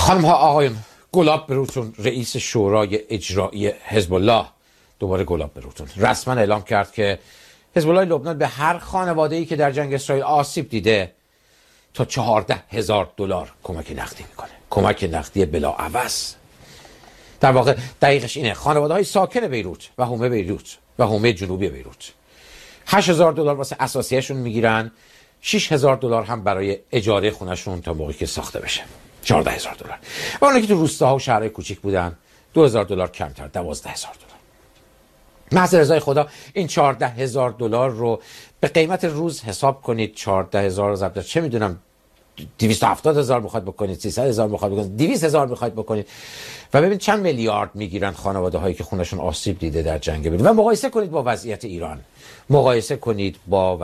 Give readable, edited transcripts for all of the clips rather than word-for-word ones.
خانم ها آقایون، گلاب به روتون. رئیس شورای اجرایی حزب الله دوباره گلاب به روتون رسما اعلام کرد که حزب الله لبنان به هر خانواده‌ای که در جنگ اسرائیل آسیب دیده تا $14,000 کمک نقدی میکنه. کمک نقدی بلاعوض. در واقع دقیقش اینه. خانواده‌های ساکن بیروت و حومه جنوبی بیروت $8,000 واسه اساسیه‌شون میگیرن، $6,000 هم برای اجاره خونه‌شون تا موقعی که ساخته بشه. $14,000. و اونایی که تو روستاها و شهرهای کوچیک بودن $2,000 کمتر، $12,000. محض رضای خدا این $14,000 رو به قیمت روز حساب کنید. 14,000 رو ضرب چه میدونم 270,000 بخواید بکنید، 300,000 بخواید بکنید، 200,000 بخواید بکنید و ببینید چند میلیارد میگیرن خانواده هایی که خونشون آسیب دیده در جنگ بیروت. و مقایسه کنید با وضعیت ایران. مقایسه کنید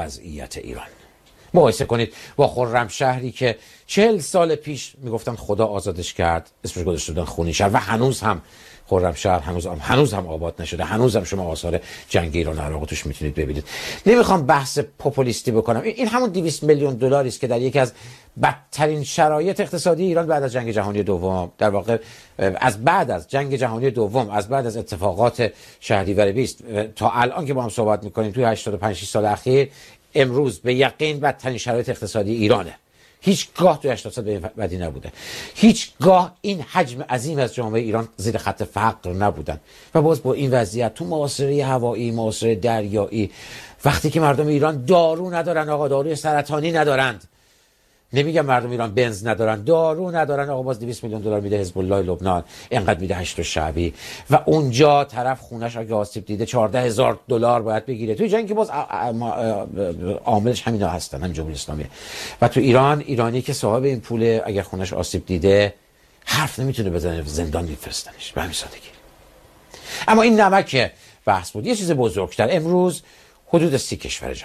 با خرمشهری که 40 سال پیش میگفتن خدا آزادش کرد، اسمش گذاشته بودن خونی شهر و هنوز هم خرمشهر هنوز هم آباد نشده. هنوز هم شما آثار جنگ ایران و عراق توش میتونید ببینید. نمیخوام بحث پوپولیستی بکنم. این همون 200 میلیون دلاری است که در یکی از بدترین شرایط اقتصادی ایران بعد از جنگ جهانی دوم، در واقع از بعد از جنگ جهانی دوم، از بعد از اتفاقات شهریور 20 تا الان که با هم صحبت میکنیم، توی 85 سال اخیر امروز به یقین بدترین شرایط اقتصادی ایرانه. هیچگاه توی 80 سال بدی نبوده. هیچگاه این حجم عظیم از جامعه ایران زیر خط فقر نبودن. و باز با این وضعیت تو محاصره هوایی، محاصره دریایی، وقتی که مردم ایران دارو ندارن، آقا داروی سرطانی ندارند، نمیگم مردم ایران بنز ندارن، دارو ندارن، آقا باز $200 میلیون میده حزب الله لبنان، اینقدر میده هشت شعبی و اونجا طرف خونش اگه آسیب دیده $14,000 باید بگیره. توی جنگ باز عاملش همینا هستن، هم جمهوری اسلامی. و تو ایران، ایرانی که صاحب این پوله اگر خونش آسیب دیده حرف نمیتونه بزنه، زندان میفرستنش به همین سادگی. اما این نمک بحث بود. یه چیز بزرگتر امروز حدود 30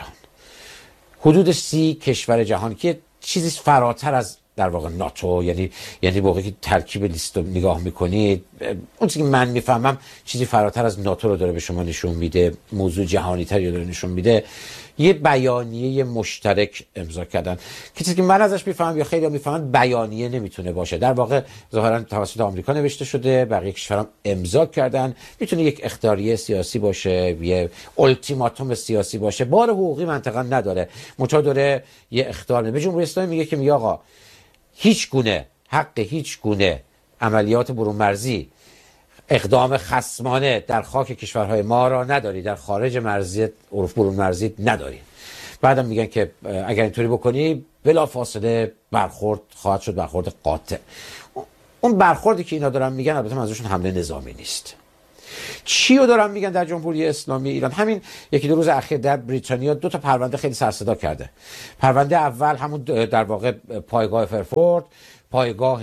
کشور جهان که چیزی فراتر از در واقع ناتو، یعنی موقعی که ترکیب لیست رو نگاه میکنید، اون چیزی که من میفهمم چیزی فراتر از ناتو رو داره به شما نشون میده، موضوع جهانی تری رو داره نشون میده. یه بیانیه مشترک امضا کردن که چیزی که من ازش میفهمم یا خیلی میفهمن بیانیه نمیتونه باشه، در واقع ظاهرا توسط آمریکا نوشته شده، بقیه کشورها امضا کردن. میتونه یک اخطاریه سیاسی باشه، یه التیماتوم سیاسی باشه، بار حقوقی منطقا نداره، منتها داره یه اخطار. به جمهوری اسلامی میگه آقا هیچ گونه عملیات برون مرزی، اقدام خصمانه در خاک کشورهای ما را نداری، در خارج مرزیت برون مرزی نداری. بعدم میگن که اگر اینطوری بکنی بلا فاصله برخورد خواهد شد، برخورد قاطع. اون برخوردی که اینا دارن میگن البته منظورشون حمله نظامی نیست. چی رو دارن میگن در جمهوری اسلامی ایران؟ همین یکی دو روز اخیر در بریتانیا 2 تا پرونده خیلی سر صدا کرده. پرونده اول همون در واقع پایگاه فرفورد، پایگاه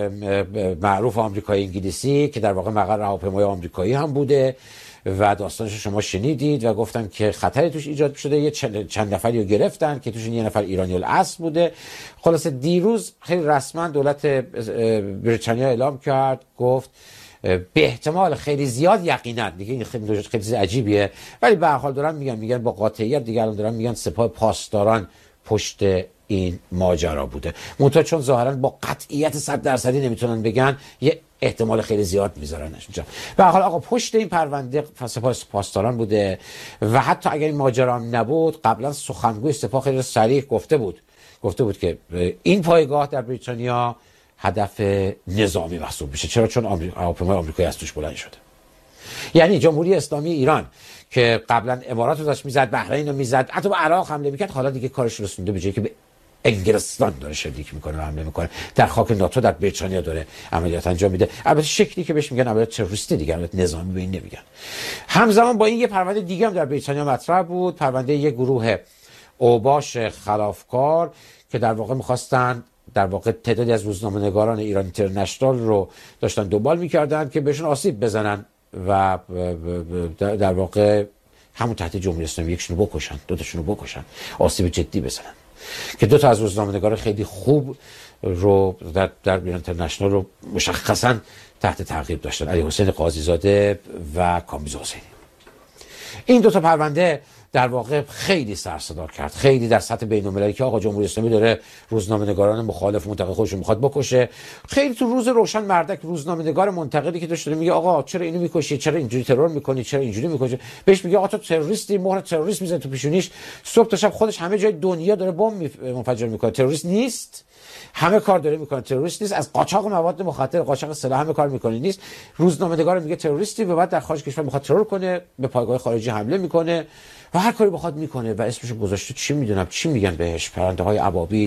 معروف آمریکایی انگلیسی که در واقع مقر هواپیمای آمریکایی هم بوده و داستانش شما شنیدید و گفتن که خطری توش ایجاد شده. یه چند نفری رو گرفتن که توشون یه نفر ایرانی الاصل بوده. خلاصه دیروز خیلی رسما دولت بریتانیا اعلام کرد، گفت به احتمال خیلی زیاد، یقینا دیگه این خیلی چیز عجیبیه، ولی به هر حال دارن میگن با قاطعیت دیگه، الان دارن میگن سپاه پاسداران پشت این ماجرا بوده. منتها چون ظاهرا با قطعیت 100% نمیتونن بگن، یه احتمال خیلی زیاد میذارنش اونجا. به هر حال آقا پشت این پرونده سپاه پاسداران بوده و حتی اگر این ماجرا نبود، قبلا سخنگوی سپاه خیلی صریح گفته بود که این پایگاه در بریتانیا هدف نظامی محسوب میشه. چرا؟ چون هواپیمای آمریکایی از توش بلند شده. یعنی جمهوری اسلامی ایران که قبلا امارات رو داشت میزد، بحرین رو میزد، حتی به عراق حمله میکرد، حالا دیگه کارش رسونده به جایی که به انگلستان داره شلیک میکنه و حمله میکنه. در خاک ناتو در بریتانیا داره عملیات انجام میده. البته شکلی که بهش میگن عملیات تروریستی دیگه، عملیات نظامی به این نمیگن. همزمان با این یه پرونده دیگه هم در بریتانیا مطرح بود، پرونده یه گروه اوباش خلافکار که در واقع میخواستن در واقع تعدادی از روزنامه‌نگاران ایران اینترنشنال رو داشتن دنبال میکردن که بهشون آسیب بزنن و در واقع همون تحت جمهوری اسلامی یکشونو بکشن، 2 تاشونو بکشن، آسیب جدی بزنن. که 2 تا از روزنامه‌نگار خیلی خوب رو در ایران اینترنشنال رو مشخصا تحت تعقیب داشتن، علی حسین قاضی زاده و کامیز حسینی. این 2 تا پرونده در واقع خیلی سر صدا کرد، خیلی در سطح بین‌المللی که آقا جمهوری اسلامی داره روزنامه‌نگاران مخالف منتقد خودش رو میخواد بکشه. خیلی تو روز روشن مردک روزنامه‌نگار منتقدی که داشت میگه آقا چرا اینو میکشی، چرا اینجوری ترور میکنی، چرا اینجوری میکنی، بهش میگه آقا تو تروریستی، مهر تروریست میزنه تو پیشونیش، صبح تا شب خودش همه جای دنیا داره بمب منفجر میکنه، تروریست نیست؟ همه کار داره میکنه، تروریست نیست؟ از قاچاق مواد مخدر، قاچاق سلاح همه کار میکنه، نیست؟ روزنامه‌نگار میگه تروریستی و بعد در خارج کشور میخواد ترور کنه، به پایگاه خارجی حمله میکنه و هر کاری بخواد میکنه و اسمشو گذاشته چی میدونم چی میگن بهش، پرنده های ابابیل،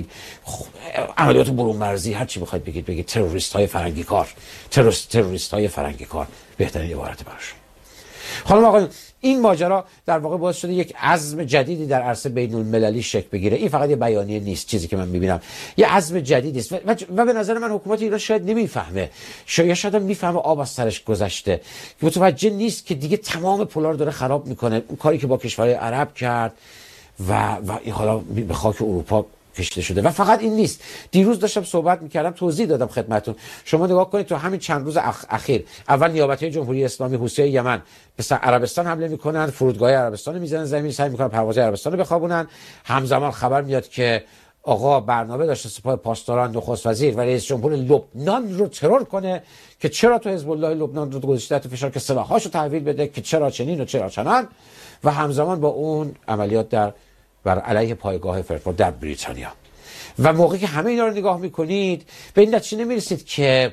عملیات برون مرزی، هر چی بخواید بگید تروریست های فرنگی کار، تروریست های فرنگی کار، بهترین عبارت براشون. خانم آقایون، این ماجرا در واقع باعث شده یک عزم جدیدی در عرصه بین المللی شکل بگیره. این فقط یه بیانیه نیست، چیزی که من میبینم یه عزم جدیدی است و به نظر من حکومت ایران شاید نمیفهمه، شاید میفهمه آب از سرش گذشته، متوجه نیست که دیگه تمام پولا رو داره خراب میکنه. اون کاری که با کشورهای عرب کرد و این حالا به خاک اروپا کشیده شده. و فقط این نیست، دیروز داشتم صحبت میکردم، توضیح دادم خدمتتون، شما نگاه کنید تو همین چند روز اخیر، اول نیابت‌های جمهوری اسلامی حوثی‌های یمن به عربستان حمله میکنن، فرودگاه عربستان رو میزنن زمین، سعی میکنن پروازهای عربستان رو بخوابونن. همزمان خبر میاد که آقا برنامه داشته سپاه پاسداران نخست وزیر و رئیس جمهور لبنان رو ترور کنه که چرا تو حزب الله لبنان رو گذاشته تحت فشار که سلاحاشو تحویل بده، که چرا چنین و چرا چنان، و همزمان با اون عملیات بر علیه پایگاه فرانکفورت در بریتانیا. و موقعی که همه اینا رو نگاه میکنید به این نتیجه نمیرسید که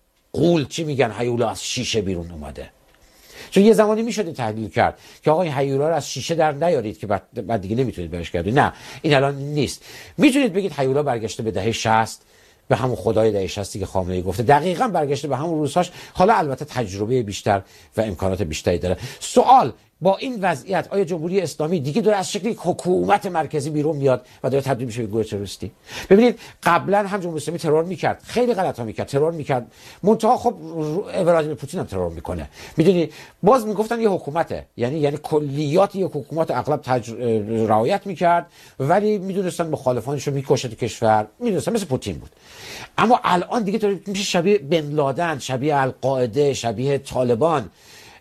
قول چی میگن هیولا از شیشه بیرون اومده. چون یه زمانی میشد تحلیل کرد که آقا این هیولا رو از شیشه در نیارید که بعد دیگه نمیتونید برش گردید. نه، این الان نیست. میتونید بگید هیولا برگشته به دهه 60، به همون خدای دهه 60 که خامنه‌ای گفته، دقیقاً برگشته به همون روزهاش. حالا البته تجربه بیشتر و امکانات بیشتری داره. سوال با این وضعیت آیا جمهوری اسلامی دیگه داره از شکل یک حکومت مرکزی بیرون میاد و داره تبدیل میشه به گروه تروریستی؟ ببینید قبلا هم جمهوری اسلامی ترور میکرد، خیلی غلطا میکرد، ترور میکرد، منتها خب ولادیمیر پوتین هم ترور میکنه. میدونی باز میگفتن یه حکومته، یعنی کلیات یک حکومت اغلب رعایت میکرد، ولی میدونستن مخالفانش رو میکشه تو کشور، میدونستن مثل پوتین بود. اما الان دیگه داره میشه شبیه بن لادن، شبیه القاعده، شبیه طالبان،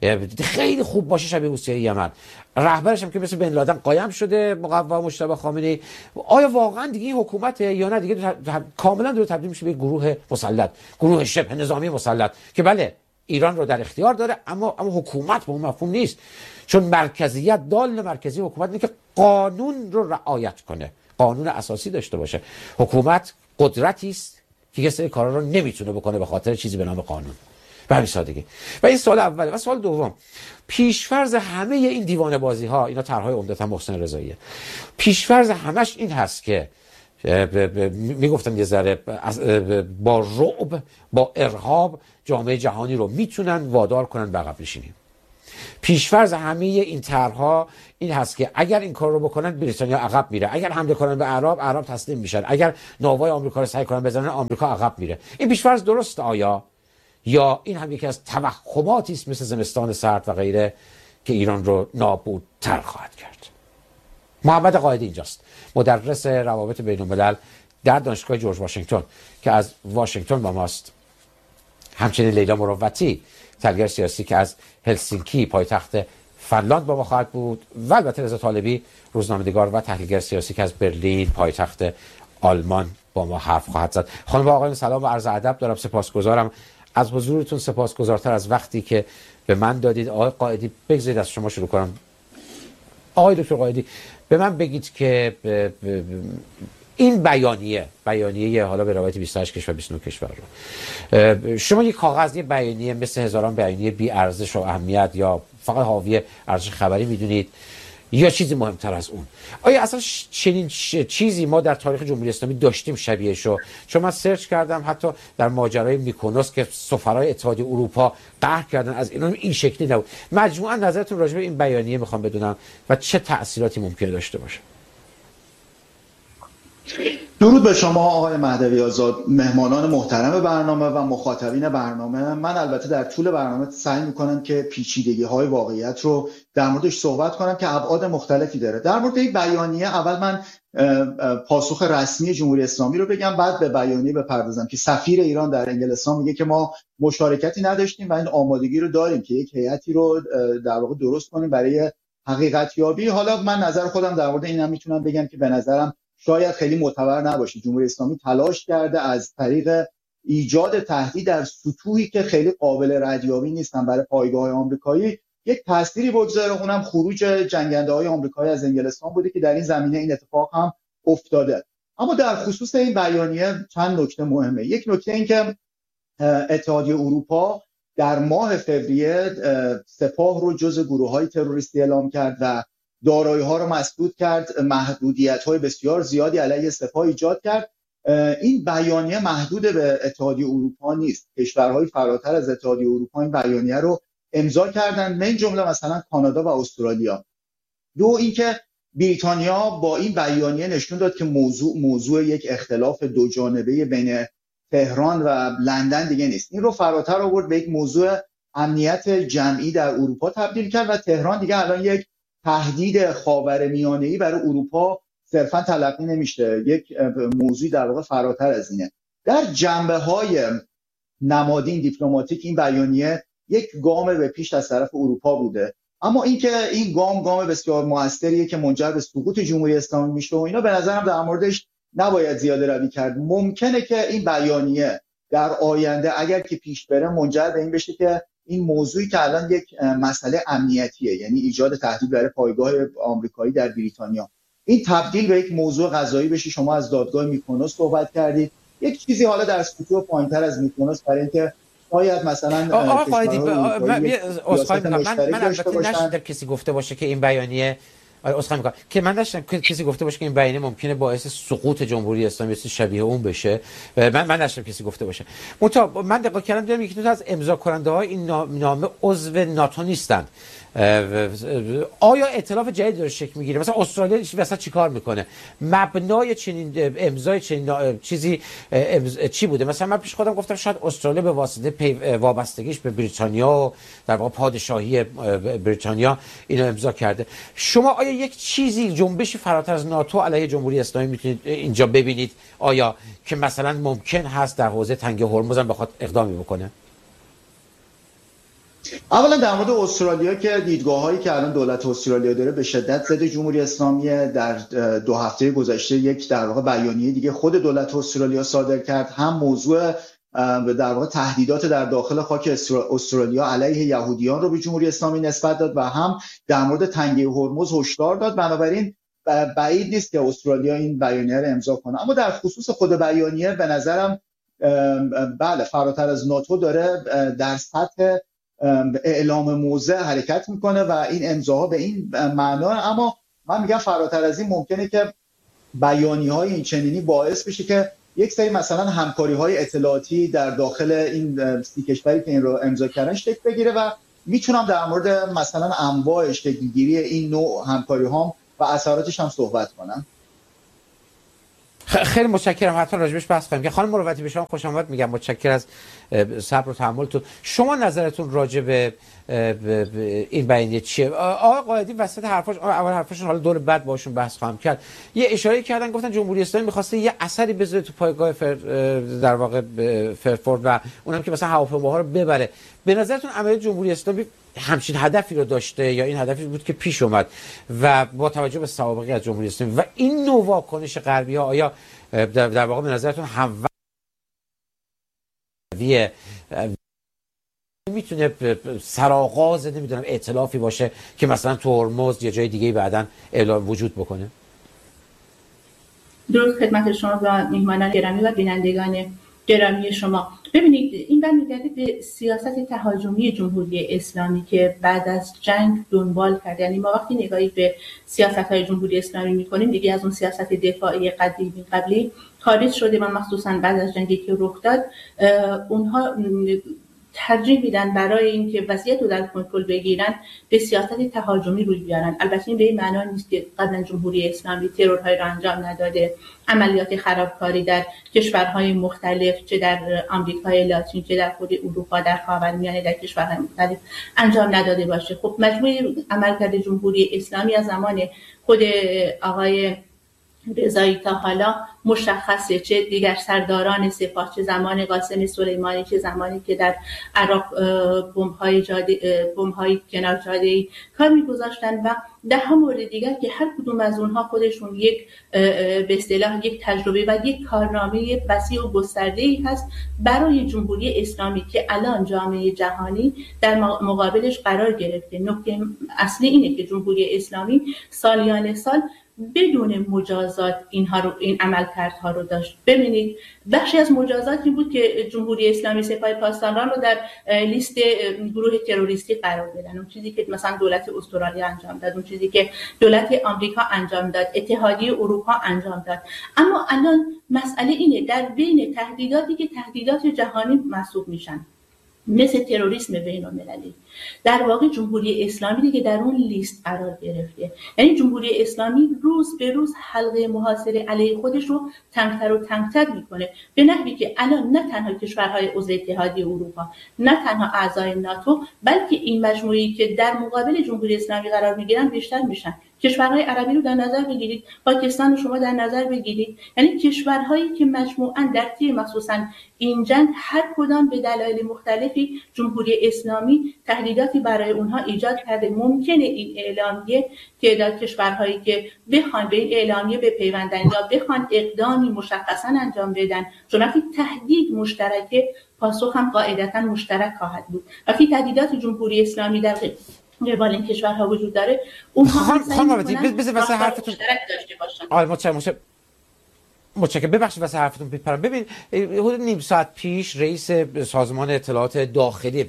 خیلی خوب باشه شبیه حوثی‌های یمن. رهبرش هم که مثل بن لادن قایم شده، مقوا مجتبی خامنه‌ای. آیا واقعا دیگه این حکومته یا نه دیگه کاملا داره تبدیل میشه به گروه مسلط، گروه شبه نظامی مسلط که بله ایران رو در اختیار داره، اما حکومت به اون مفهوم نیست. چون مرکزیت، دال مرکزی حکومت اینه که قانون رو رعایت کنه، قانون اساسی داشته باشه. حکومت قدرتی است که یه سری کارا رو نمیتونه بکنه به خاطر چیزی به نام قانون. به همین سادگی. و این سوال اوله. و سوال دوم، پیشفرض همه این دیوانه بازی ها، اینا طرحهای عمدتا محسن رضاییه، پیشفرض همش این هست که میگفتن یه ذره با رعب، با ارهاب جامعه جهانی رو میتونن وادار کنن به عقب نشینی. پیشفرض همه این طرحها این هست که اگر این کار رو بکنن بریتانیا عقب میره، اگر حمله کنن به عرب تسلیم میشن، اگر ناوای آمریکا رو سعی کنن بزنن آمریکا عقب میره. این پیشفرض درسته آیا؟ یا این هم یکی از توهماتی است مثل زمستان سرد و غیره که ایران رو نابودتر خواهد کرد؟ محمد قائدی اینجاست، مدرس روابط بین الملل در دانشگاه جورج واشنگتن که از واشنگتن با ماست. همچنین لیلا مروتی، تحلیلگر سیاسی که از هلسینکی پایتخت فنلاند با ما خواهد بود، و البته رضا طالبی، روزنامه‌نگار و تحلیلگر سیاسی که از برلین پایتخت آلمان با ما حرف خواهد زد. خانم و آقایان سلام و عرض ادب دارم. سپاسگزارم از حضورتون، سپاسگزارتر از وقتی که به من دادید. آقای قائدی، بگذارید از شما شروع کنم. آقای دکتر قائدی، به من بگید که این بیانیه حالا به روایت 28 کشور 29 کشور رو شما یک کاغذ، یک بیانیه مثل هزاران بیانیه بی ارزش و اهمیت یا فقط حاوی ارزش خبری میدونید یا چیزی مهمتر از اون؟ آیا اصلا چنین چیزی ما در تاریخ جمهوری اسلامی داشتیم شبیهشو؟ چون من سرچ کردم حتی در ماجرای میکونوس که سفرای اتحادیه اروپا قهر کردن از ایران، این شکلی نبود. مجموعاً نظرتون راجع به این بیانیه میخوام بدونم و چه تأثیراتی ممکنه داشته باشه. درود به شما آقای مهدوی آزاد، مهمانان محترم برنامه و مخاطبین برنامه. من البته در طول برنامه سعی میکنم که پیچیدگی‌های واقعیت رو در موردش صحبت کنم که ابعاد مختلفی داره. در مورد این بیانیه اول من پاسخ رسمی جمهوری اسلامی رو بگم، بعد به بیانیه بپردازم که سفیر ایران در انگلستان میگه که ما مشارکتی نداشتیم و این آمادگی رو داریم که یک هیئتی رو در واقع درست کنیم برای حقیقت یابی. حالا من نظر خودم در مورد اینم میتونم بگم که به نظرم شاید خیلی معتبر نباشه. جمهوری اسلامی تلاش کرده از طریق ایجاد تهدید در سطوحی که خیلی قابل ردیابی نیستن برای پایگاه‌های آمریکایی یک تأثیری بگذاره، اونم خروج جنگنده‌های آمریکایی از انگلستان بوده که در این زمینه این اتفاق هم افتاده. اما در خصوص این بیانیه چند نکته مهمه. یک نکته این که اتحادیه اروپا در ماه فوریه سپاه رو جزو گروه‌های تروریستی اعلام کرد و دارایی‌ها رو مسدود کرد، محدودیت‌های بسیار زیادی علیه سپاه ایجاد کرد. این بیانیه محدود به اتحادیه اروپا نیست. کشورهای فراتر از اتحادیه اروپا این بیانیه رو امضا کردن، من جمله مثلا کانادا و استرالیا. دو اینکه بریتانیا با این بیانیه نشون داد که موضوع یک اختلاف دو جانبه بین تهران و لندن دیگه نیست. این رو فراتر آورد به یک موضوع امنیت جمعی در اروپا تبدیل کرد و تهران دیگه الان یک تهدید خاورمیانه‌ای برای اروپا صرفا تلقی نمیشه، یک موضوع در واقع فراتر از اینه. در جنبه‌های نمادین دیپلماتیک این بیانیه یک گام به پیش از طرف اروپا بوده، اما اینکه این گام بسیار موثریه که منجر به سقوط جمهوری اسلامی میشه و اینا به نظرم در موردش نباید زیاده روی کرد. ممکنه که این بیانیه در آینده اگر که پیش بره منجر به این بشه که این موضوعی که الان یک مسئله امنیتیه، یعنی ایجاد تهدید برای پایگاه آمریکایی در بریتانیا، این تبدیل به یک موضوع قضایی بشه. شما از دادگاه میکونوس صحبت کردید، یک چیزی حالا در سطوح پایین‌تر از میکونوس برای اینکه شاید مثلا من نشیدم کسی گفته باشه که این بیانیه کسی گفته باشه که این بیانیه ممکنه باعث سقوط جمهوری اسلامی شبیه اون بشه. من نشیدم کسی گفته باشه. من دقیق کردم دیدم یکی دو از امضا کننده های این نامه عضو ناتو نیستن. آیا ائتلاف جدید داره شکل میگیره؟ مثلا استرالیا واسه چیکار میکنه؟ مبنای چنین امضای چنین چیزی چی بوده؟ مثلا من پیش خودم گفتم شاید استرالیا به واسطه وابستگیش به بریتانیا و در واقع پادشاهی بریتانیا اینو امضا کرده. شما آیا یک چیزی جنبشی فراتر از ناتو علیه جمهوری اسلامی میتونید اینجا ببینید؟ آیا که مثلا ممکن هست در حوزه تنگه هرمز هم بخواد اقدامی بکنه؟ اولا در مورد استرالیا که دیدگاه‌هایی که الان دولت استرالیا داره به شدت ضد جمهوری اسلامی، در 2 هفته گذشته یک در واقع بیانیه دیگه خود دولت استرالیا صادر کرد، هم موضوع در واقع تهدیدات در داخل خاک استرالیا علیه یهودیان رو به جمهوری اسلامی نسبت داد و هم در مورد تنگه هرمز هشدار داد. بنابراین بعید نیست که استرالیا این بیانیه رو امضا کنه. اما در خصوص خود بیانیه به نظرم بله فراتر از ناتو داره در سطح اعلام موضع حرکت میکنه و این امضاها به این معنا. اما من میگم فراتر از این ممکنه که بیانیه‌های این چنینی باعث بشه که یک سری مثلا همکاری‌های اطلاعاتی در داخل این 30 کشوری که این رو امضا کردن شکل بگیره و میتونم در مورد مثلا انواع شکل‌گیری این نوع همکاری‌ها و اثراتش هم صحبت کنم. خیلی متشکرم. حتما راجبش بحث کنیم. که خانم مروتی به شما خوش آمد میگم. متشکرم از صبر و تحملتون. شما نظرتون راجع به این بیانیه چیه؟ آقای قائدی وسط اول حرفشون حالا دور بعد باشون بحث خواهم کرد. یه اشاره کردن گفتن جمهوری اسلامی می‌خواسته یه اثری بذاره تو پایگاه در واقع فرفورد و اونم که مثلا هواپیماها رو ببره. به نظرتون عمل جمهوری اسلامی همچین هدفی رو داشته یا این هدفی بود که پیش اومد و با توجه به سوابقی از جمهوری اسلامی و این نوع واکنش غربی‌ها آیا در واقع به نظرتون همویه میتونه سرآغاز نمیدونم ائتلافی باشه که مثلا تو هرمز یا جای دیگه بعداً اعلام وجود بکنه؟ درود خدمت شما و میهمانان گرامی و بینندگان گرامی شما. ببینید این برمیگرده به سیاست تهاجمی جمهوری اسلامی که بعد از جنگ دنبال کرد. یعنی ما وقتی نگاهی به سیاست‌های جمهوری اسلامی می‌کنیم دیگه از اون سیاست دفاعی قبلی خارج شده و مخصوصا بعد از جنگی که رخ داد اونها ترجیح میدن برای اینکه وضعیت رو در کنترل بگیرن به سیاست تهاجمی روی بیارن. البته این به این معنا نیست که قبلا جمهوری اسلامی ترورهای را انجام نداده، عملیات خرابکاری در کشورهای مختلف چه در آمریکای لاتین چه در خود اروپا در خاورمیانه در کشورهای مختلف انجام نداده باشه. خب مجموعه عملکرد جمهوری اسلامی از زمان خود آقای رضایی تا حالا مشخصه، چه دیگر سرداران سپاه، چه زمان قاسم سلیمانی، چه زمانی که در عراق بمب‌های کنار جاده کار می‌گذاشتن و ده ها مورد دیگر که هر کدوم از اونها خودشون یک به اصطلاح یک تجربه و یک کارنامه وسیع و گسترده‌ای هست برای جمهوری اسلامی که الان جامعه جهانی در مقابلش قرار گرفته. نکته اصلی اینه که جمهوری اسلامی سالیان سال بدون مجازات این عملکردها رو داشت. ببینید بخشی از مجازات این بود که جمهوری اسلامی سپاه پاسداران رو در لیست گروه تروریستی قرار بدن، اون چیزی که مثلا دولت استرالیا انجام داد، اون چیزی که دولت آمریکا انجام داد، اتحادیه اروپا انجام داد. اما الان مسئله اینه در بین تهدیداتی که تهدیدات جهانی محسوب میشن مثل تروریسم بین‌المللی، در واقع جمهوری اسلامی دیگه در اون لیست قرار گرفته. یعنی جمهوری اسلامی روز به روز حلقه محاصره علیه خودش رو تنگتر و تنگتر میکنه، به نحوی که الان نه تنها کشورهای عضو اتحادیه اروپا، نه تنها اعضای ناتو، بلکه این مجموعه‌ای که در مقابل جمهوری اسلامی قرار میگیرن بیشتر میشن. کشورهای عربی رو در نظر بگیرید، پاکستان رو شما در نظر بگیرید، یعنی کشورهایی که مجموعاً در طی مخصوصاً این جنگ هر کدام به دلایل مختلفی جمهوری اسلامی تهدیداتی برای اونها ایجاد کرده. ممکنه این اعلامیه تعداد کشورهایی که بخوان به این اعلامیه بپیوندن یا بخوان اقدامی مشخصاً انجام بدن، چون وقتی تهدید مشترکه پاسخ هم قاعدتاً مشترک خواهد بود. وقتی تهدیدات جمهوری اسلامی در قبال این کشورها وجود داره، اونها بذار واسه حرفتون داشته باشن. متشکرم. ببخشید واسه حرفتون پیپرم. ببین حدود نیم ساعت پیش رئیس سازمان اطلاعات داخلی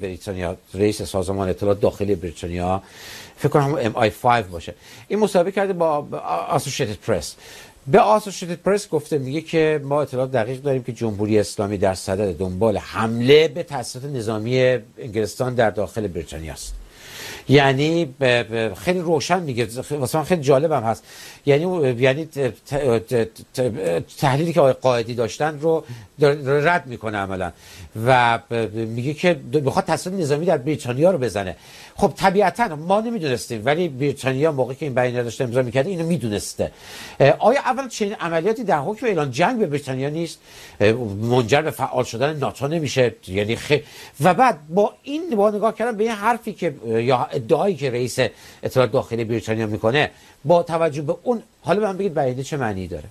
بریتانیا فکر کنم MI5 باشه، این مصاحبه کرده با Associated Press. به Associated Press گفته، میگه که ما اطلاعات دقیق داریم که جمهوری اسلامی در صدد دنبال حمله به تأسیسات نظامی انگلستان در داخل بریتانیا است. یعنی خیلی روشن میگه، واسه من خیلی جالبم هست. یعنی تحلیلی که آقای قائدی داشتن رو رد میکنه عملا و میگه که میخواد تأسیسات نظامی در بریتانیا رو بزنه. خب طبیعتا ما نمیدونستیم، ولی بریتانیا موقعی که این بیانیه داشته امضا میکرده اینو میدونسته. آیا اول چنین عملیاتی در حکم اعلان جنگ به بریتانیا نیست؟ منجر به فعال شدن ناتو نمیشه؟ یعنی و بعد با نگاه کردن به این حرفی که یا ادعایی که رئیس اطلاعات داخلی بریتانیا میکنه، با توجه به اون، حالا من بگید بیانیه چه معنی داره؟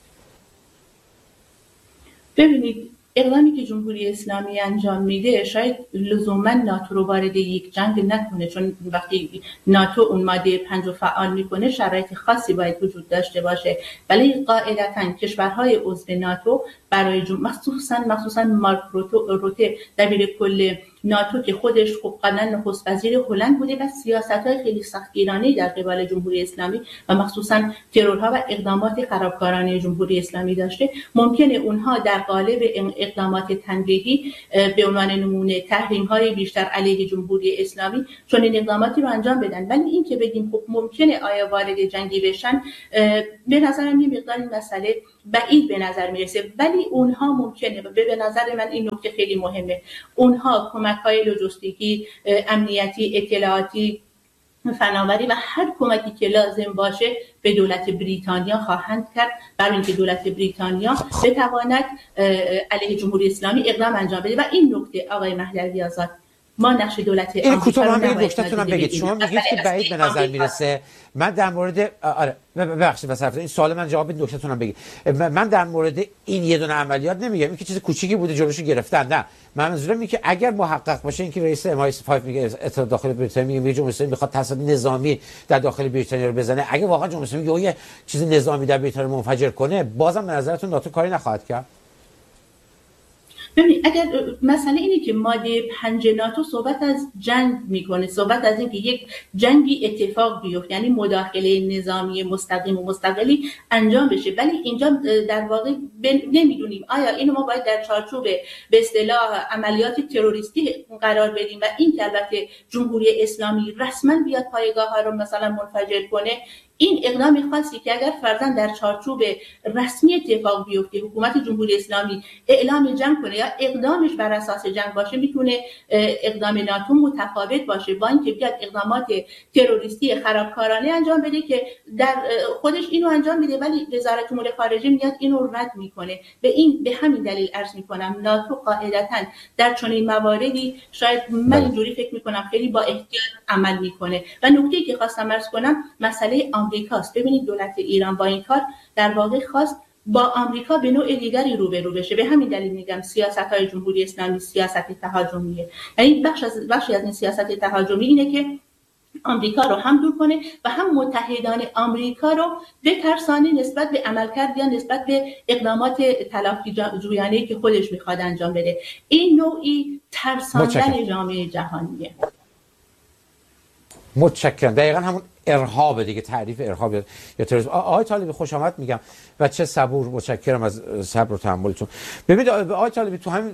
ببینید اقدامی که جمهوری اسلامی انجام میده شاید لزوما ناتو رو وارد یک جنگ نکنه، چون وقتی ناتو اون ماده 5 رو فعال میکنه شرایط خاصی باید وجود داشته باشه، ولی قاعدتا کشورهای عضو ناتو برای مخصوصا مارک روته دبیر کل ناتو که خودش خب قبلا نخست وزیر هلند بوده و سیاست‌های خیلی سختگیرانه‌ای در قبال جمهوری اسلامی و مخصوصا ترورها و اقدامات خرابکارانه جمهوری اسلامی داشته، ممکنه اونها در قالب اقدامات تنبیهی به عنوان نمونه تحریم‌های بیشتر علیه جمهوری اسلامی چون این اقداماتی رو انجام بدن. ولی این که بگیم خب ممکنه آیا وارد جنگی بشن، به نظرم یه مقدار این مسئله بعید به نظر میرسه، ولی اونها ممکنه، به نظر من این نکته خیلی مهمه، اونها کمک‌های لوجستیکی، امنیتی، اطلاعاتی، فناوری و هر کمکی که لازم باشه به دولت بریتانیا خواهند کرد برای اینکه دولت بریتانیا بتواند علیه جمهوری اسلامی اقدام انجام بده. و این نکته آقای مهدوی آزاد، ما نقش دولت آمریکا رو نباید بگید. شما میگید که بعید به نظر میرسه. من در مورد ببخشید واسه این سوال من جواب نکته‌تون هم بگید. من در مورد این یه دونه عملیات نمیگم، این که چیز کوچیکی بوده جلوشو گرفتن، نه، من منظورم اینه که اگر محقق باشه اینکه رئیس MI5 میگه اطلاعات داخل بریتانیا میگه جمهوری اسلامی میخواد تأسیسات نظامی در داخل بریتانیا رو بزنه، اگه واقعا جمهوری اسلامی یه چیز نظامی در بریتانیا منفجر کنه، بازم به نظرتون ناتو کاری نخواهد کرد؟ ببینید اگر مسئله اینه که ماده 5 ناتو صحبت از جنگ میکنه، صحبت از اینکه یک جنگی اتفاق بیفته، یعنی مداخله نظامی مستقیم و مستقلی انجام بشه، ولی اینجا در واقع نمیدونیم آیا اینو ما باید در چارچوب به اصطلاح عملیات تروریستی قرار بدیم و این که البته جمهوری اسلامی رسما بیاد پایگاه ها رو مثلا منفجر کنه، این اقدام خاصی که اگر فرضاً در چارچوب رسمی اتفاق بیفته، حکومت جمهوری اسلامی اعلام جنگ کنه یا اقدامش بر اساس جنگ باشه، میتونه اقدام ناتو متفاوت باشه با اینکه بیاد اقدامات تروریستی خرابکارانه انجام بده که در خودش اینو انجام میده ولی وزارت امور خارجه میاد اینو رد میکنه. به همین دلیل عرض میکنم ناتو قاعدتاً در چنین مواردی شاید من اینجوری فکر میکنم خیلی با احتیاط عمل میکنه. و نکته‌ای که خواستم عرض کنم مسئله آمریکاست. ببینید دولت ایران با این کار در واقع خواست با آمریکا به نوع دیگری روبرو بشه. به همین دلیل میگم سیاست‌های جمهوری اسلامی سیاست تهاجمیه. یعنی بخشی از این سیاست تهاجمی اینه که آمریکا رو هم دور کنه و هم متحدان آمریکا رو بترسانه نسبت به عملکرد یا نسبت به اقدامات تلافی جویانه‌ای که خودش میخواد انجام بده. این نوعی ترساندن جامعه جهانیه. متشکرم. دقیقاً همون ارهاب دیگه، تعریف ارهاب یا تروریسم. آقای طالبی خوش آمد میگم و چه صبور، متشکرم از صبر و تحملتون. ببینید آقای طالبی تو همین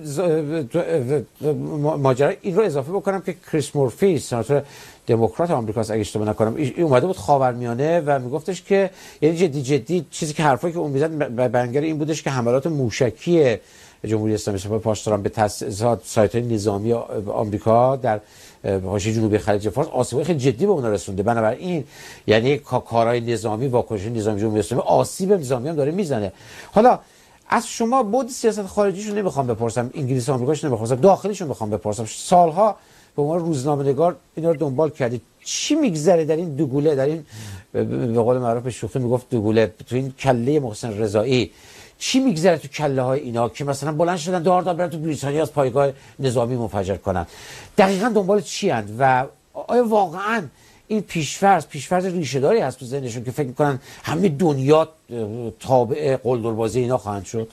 ماجرا این رو اضافه بکنم که کریس مورفی سناتور دموکرات آمریکاست اگه اشتباه نکنم، این اومده بود خاورمیانه و میگفتش که یعنی جدی چیزی که حرفایی که اون میزد بیانگر این بودش که حملات موشکی جمهوری اسلامی سپاه پاسداران به تاسیسات سایت‌های نظامی آمریکا در حاشیه جنوبی خلیج فارس آسیب‌های خیلی جدی به اونها رسونده. بنابراین یعنی کارهای نظامی، واکنش نظامی جمهوری اسلامی آسیب نظامی هم داره میزنه. حالا از شما بود سیاست خارجیشو نمیخوام بپرسم، انگلیس و آمریکاش نمیخوام، داخلیشو میخوام بپرسم. سالها به عنوان روزنامه‌نگار اینا رو دنبال کردید. چی میگذره در این دوگوله، در این به قول معروف به شوخی میگفت دوگوله، تو این کله محسن رضایی چی میگذره تو کله های اینا که مثلا بلند شدن دار برن تو بریتانیا از پایگاه نظامی منفجر کنن؟ دقیقاً دنبال چی اند و آیا واقعاً این پیشفرض ریشه داری هست تو ذهنشون که فکر میکنن همه دنیا تابع قلدربازی اینا خواهند شد؟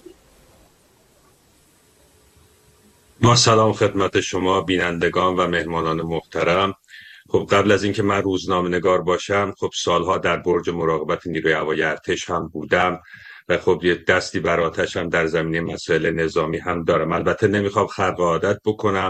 با سلام خدمت شما بینندگان و مهمانان محترم. خب قبل از اینکه من روزنامه‌نگار باشم، خب سالها در برج مراقبت نیروی هوایی ارتش هم بودم و خب یه دستی بر آتش هم در زمینه مسائل نظامی هم دارم. البته نمیخوام خرق عادت بکنم،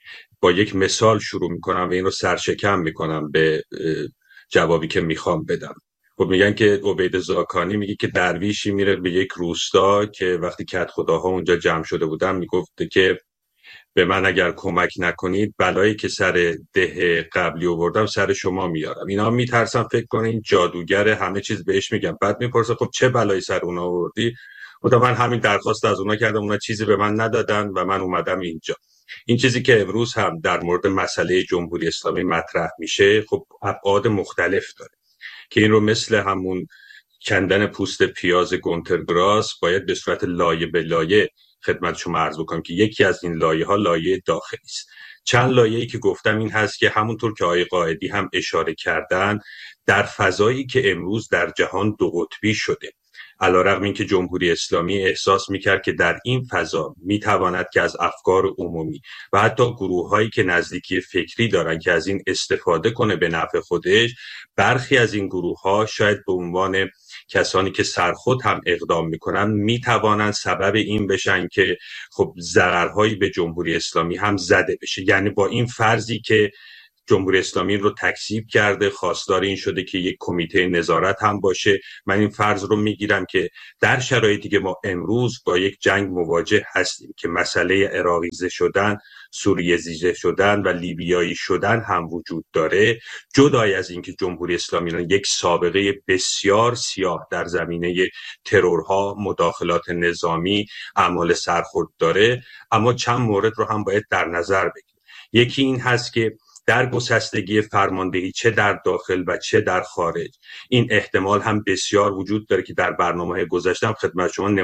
با یک مثال شروع میکنم و این رو سرشکم میکنم به جوابی که میخوام بدم. خب میگن که عبید زاکانی میگه که درویشی میره به یک روستا که وقتی کدخداها اونجا جمع شده بودن میگفته که به من اگر کمک نکنید بلایی که سر ده قبلی آوردم سر شما میارم. اینا میترسن فکر کنن این جادوگر همه چیز بهش میگم. بعد میپرسه خب چه بلایی سر اونا آوردی؟ من همین درخواست از اونا کردم، اونا چیزی به من ندادن و من اومدم اینجا. این چیزی که امروز هم در مورد مسئله جمهوری اسلامی مطرح میشه خب ابعاد مختلف داره که این رو مثل همون کندن پوست پیاز گونترگراس باید به صورت لایه به لایه خدمت شما عرض بکنم که یکی از این لایه‌ها لایه داخلی است. چند لایه‌ای که گفتم این هست که همونطور که آقای قائدی هم اشاره کردن، در فضایی که امروز در جهان دو قطبی شده، علیرغم اینکه جمهوری اسلامی احساس میکرد که در این فضا میتواند که از افکار عمومی و حتی گروه‌هایی که نزدیکی فکری دارن که از این استفاده کنه به نفع خودش، برخی از این گروه‌ها شاید به عنوان کسانی که سرخود هم اقدام میکنن میتوانند سبب این بشن که خب ضررهایی به جمهوری اسلامی هم زده بشه. یعنی با این فرضی که جمهوری اسلامی رو تکذیب کرده، خواستار این شده که یک کمیته نظارت هم باشه، من این فرض رو میگیرم که در شرایطی که ما امروز با یک جنگ مواجه هستیم که مسئله عراقیزه شدن، سوریه زیزه شدن و لیبیایی شدن هم وجود داره، جدای از اینکه جمهوری اسلامی یک سابقه بسیار سیاه در زمینه ترورها، مداخلات نظامی، اعمال سرخورد داره، اما چند مورد رو هم باید در نظر بگیریم. یکی این هست که در گسستگی فرماندهی چه در داخل و چه در خارج این احتمال هم بسیار وجود داره که در برنامه‌های گذشته هم خدمت شما